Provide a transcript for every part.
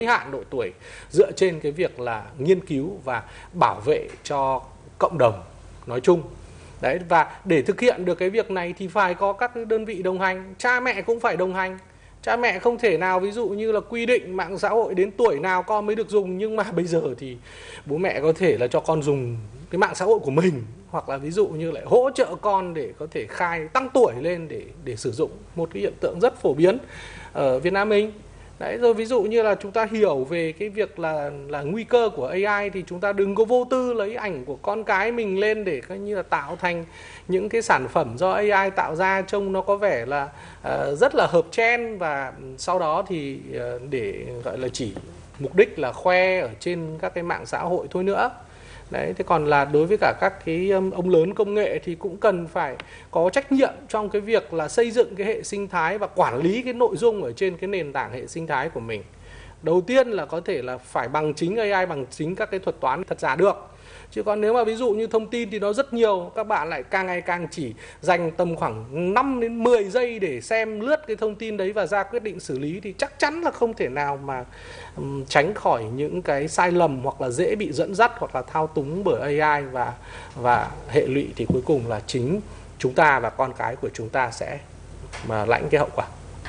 hạn độ tuổi dựa trên cái việc là nghiên cứu và bảo vệ cho cộng đồng nói chung. Đấy, và để thực hiện được cái việc này thì phải có các đơn vị đồng hành, cha mẹ cũng phải đồng hành. Cha mẹ không thể nào ví dụ như là quy định mạng xã hội đến tuổi nào con mới được dùng, nhưng mà bây giờ thì bố mẹ có thể là cho con dùng cái mạng xã hội của mình, hoặc là ví dụ như lại hỗ trợ con để có thể tăng tuổi lên để sử dụng, một cái hiện tượng rất phổ biến ở Việt Nam mình. Đấy, rồi ví dụ như là chúng ta hiểu về cái việc là nguy cơ của AI thì chúng ta đừng có vô tư lấy ảnh của con cái mình lên để coi như là tạo thành những cái sản phẩm do AI tạo ra trông nó có vẻ là rất là hợp trend, và sau đó thì để gọi là chỉ mục đích là khoe ở trên các cái mạng xã hội thôi nữa. Đấy, thế còn là đối với cả các cái ông lớn công nghệ thì cũng cần phải có trách nhiệm trong cái việc là xây dựng cái hệ sinh thái và quản lý cái nội dung ở trên cái nền tảng hệ sinh thái của mình. Đầu tiên là có thể là phải bằng chính AI, bằng chính các cái thuật toán thật giả được. Chứ còn nếu mà ví dụ như thông tin thì nó rất nhiều, các bạn lại càng ngày càng chỉ dành tầm khoảng 5 đến 10 giây để xem lướt cái thông tin đấy và ra quyết định xử lý, thì chắc chắn là không thể nào mà tránh khỏi những cái sai lầm, hoặc là dễ bị dẫn dắt hoặc là thao túng bởi AI, và hệ lụy thì cuối cùng là chính chúng ta và con cái của chúng ta sẽ mà lãnh cái hậu quả.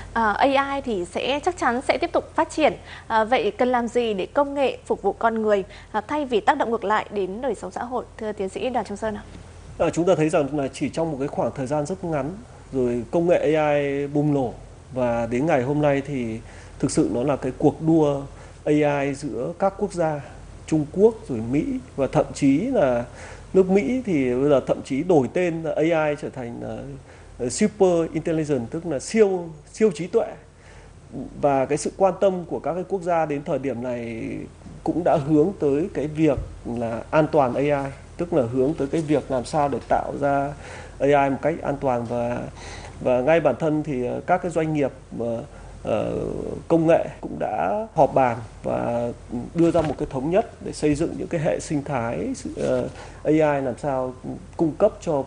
AI thì chắc chắn sẽ tiếp tục phát triển. Vậy cần làm gì để công nghệ phục vụ con người thay vì tác động ngược lại đến đời sống xã hội, thưa tiến sĩ Đoàn Trung Sơn ạ? Chúng ta thấy rằng là chỉ trong một cái khoảng thời gian rất ngắn rồi công nghệ AI bùng nổ, và đến ngày hôm nay thì thực sự nó là cái cuộc đua AI giữa các quốc gia, Trung Quốc rồi Mỹ, và thậm chí là nước Mỹ thì bây giờ thậm chí đổi tên AI trở thành super intelligence, tức là siêu trí tuệ. Và cái sự quan tâm của các cái quốc gia đến thời điểm này cũng đã hướng tới cái việc là an toàn AI, tức là hướng tới cái việc làm sao để tạo ra AI một cách an toàn. Và ngay bản thân thì các cái doanh nghiệp công nghệ cũng đã họp bàn và đưa ra một cái thống nhất để xây dựng những cái hệ sinh thái AI làm sao cung cấp cho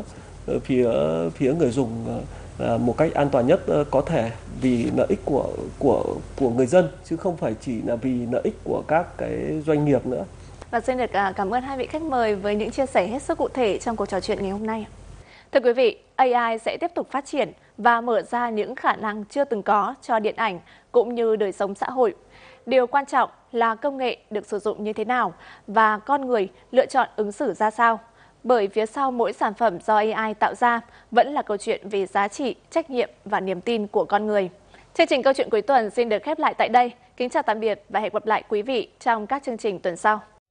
phía người dùng một cách an toàn nhất có thể, vì lợi ích của người dân, chứ không phải chỉ là vì lợi ích của các cái doanh nghiệp nữa. Và xin được cảm ơn hai vị khách mời với những chia sẻ hết sức cụ thể trong cuộc trò chuyện ngày hôm nay. Thưa quý vị, AI sẽ tiếp tục phát triển và mở ra những khả năng chưa từng có cho điện ảnh cũng như đời sống xã hội. Điều quan trọng là công nghệ được sử dụng như thế nào và con người lựa chọn ứng xử ra sao. Bởi phía sau mỗi sản phẩm do AI tạo ra vẫn là câu chuyện về giá trị, trách nhiệm và niềm tin của con người. Chương trình Câu chuyện cuối tuần xin được khép lại tại đây. Kính chào tạm biệt và hẹn gặp lại quý vị trong các chương trình tuần sau.